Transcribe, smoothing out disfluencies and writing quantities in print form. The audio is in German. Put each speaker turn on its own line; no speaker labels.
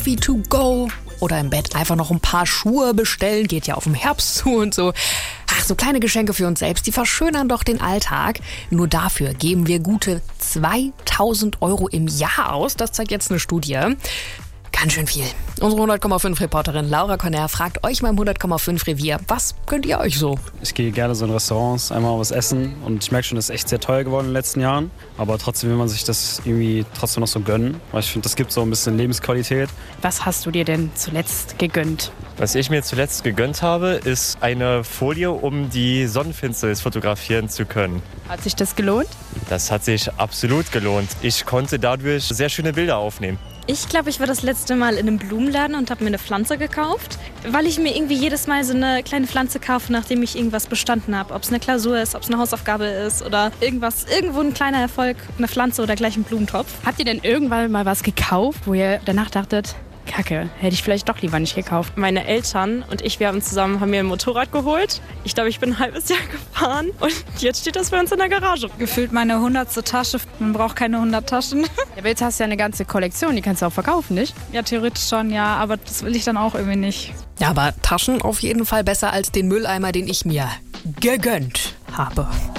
wie to go oder im Bett einfach noch ein paar Schuhe bestellen, geht ja auf den Herbst zu und so. Ach, so kleine Geschenke für uns selbst, die verschönern doch den Alltag. Nur dafür geben wir gute 2.000 € im Jahr aus. Das zeigt jetzt eine Studie. Ganz schön viel. Unsere 100,5-Reporterin Laura Conner fragt euch mal im 100,5 Revier, was gönnt ihr euch so?
Ich gehe gerne so in Restaurants, einmal was essen und ich merke schon, das ist echt sehr teuer geworden in den letzten Jahren. Aber trotzdem will man sich das irgendwie trotzdem noch so gönnen, weil ich finde, das gibt so ein bisschen Lebensqualität.
Was hast du dir denn zuletzt gegönnt?
Was ich mir zuletzt gegönnt habe, ist eine Folie, um die Sonnenfinsternis fotografieren zu können.
Hat sich das gelohnt?
Das hat sich absolut gelohnt. Ich konnte dadurch sehr schöne Bilder aufnehmen.
Ich glaube, ich war das letzte Mal in einem Blumenladen und habe mir eine Pflanze gekauft, weil ich mir irgendwie jedes Mal so eine kleine Pflanze kaufe, nachdem ich irgendwas bestanden habe. Ob es eine Klausur ist, ob es eine Hausaufgabe ist oder irgendwas. Irgendwo ein kleiner Erfolg, eine Pflanze oder gleich ein Blumentopf.
Habt ihr denn irgendwann mal was gekauft, wo ihr danach dachtet, Kacke, hätte ich vielleicht doch lieber nicht gekauft?
Meine Eltern und ich, haben mir ein Motorrad geholt. Ich glaube, ich bin ein halbes Jahr gefahren und jetzt steht das bei uns in der Garage.
Gefühlt meine 100. Tasche. Man braucht keine 100 Taschen.
Ja, aber jetzt hast du ja eine ganze Kollektion, die kannst du auch verkaufen, nicht?
Ja, theoretisch schon, ja, aber das will ich dann auch irgendwie nicht.
Ja, aber Taschen auf jeden Fall besser als den Mülleimer, den ich mir gegönnt habe.